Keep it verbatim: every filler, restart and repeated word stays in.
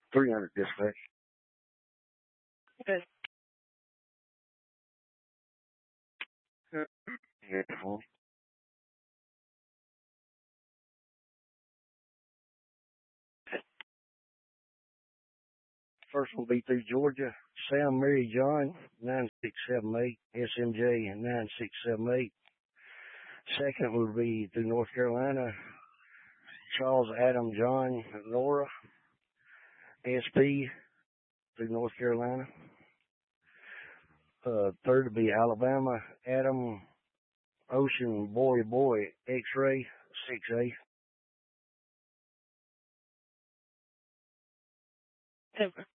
three hundred dispatch. Okay. Yeah. First will be through Georgia. Sam Mary John, nine six seven eight, S M J, nine six seven eight. Second will be through North Carolina. Charles Adam John Nora, S P, through North Carolina. Uh, third will be Alabama. Adam Ocean Boy Boy X-Ray, six A. Over.